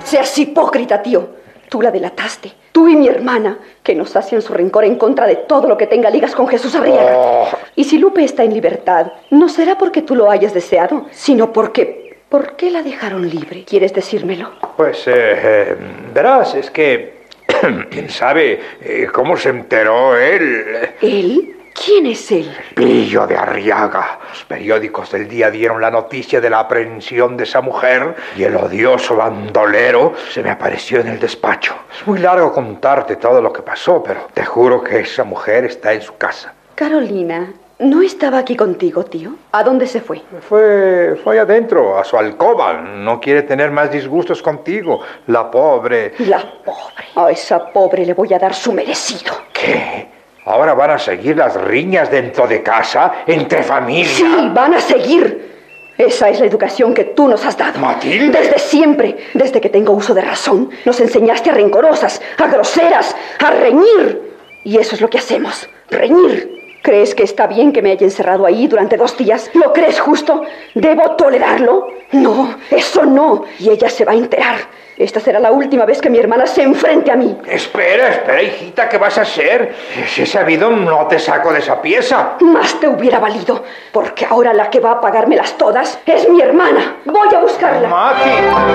seas hipócrita, tío. Tú la delataste. Tú y mi hermana, que nos hacen su rencor en contra de todo lo que tenga ligas con Jesús Arriaga. Oh. Y si Lupe está en libertad, no será porque tú lo hayas deseado, sino porque... ¿Por qué la dejaron libre? ¿Quieres decírmelo? Pues, verás, es que... ¿Quién sabe cómo se enteró él? ¿Él? ¿Quién es él? Pillo de Arriaga. Los periódicos del día dieron la noticia de la aprehensión de esa mujer y el odioso bandolero se me apareció en el despacho. Es muy largo contarte todo lo que pasó, pero te juro que esa mujer está en su casa. Carolina, ¿no estaba aquí contigo, tío? ¿A dónde se fue? Fue adentro, a su alcoba. No quiere tener más disgustos contigo. La pobre... La pobre. A esa pobre le voy a dar su merecido. ¿Qué? ¿Ahora van a seguir las riñas dentro de casa, entre familia? Sí, van a seguir. Esa es la educación que tú nos has dado. ¿Matilde? Desde siempre, desde que tengo uso de razón, nos enseñaste a rencorosas, a groseras, a reñir. Y eso es lo que hacemos, reñir. ¿Crees que está bien que me haya encerrado ahí durante 2 días? ¿Lo crees justo? ¿Debo tolerarlo? No, eso no. Y ella se va a enterar. Esta será la última vez que mi hermana se enfrente a mí. Espera, hijita, ¿qué vas a hacer? Si he sabido, no te saco de esa pieza. Más te hubiera valido, porque ahora la que va a pagármelas todas es mi hermana. Voy a buscarla. Mati.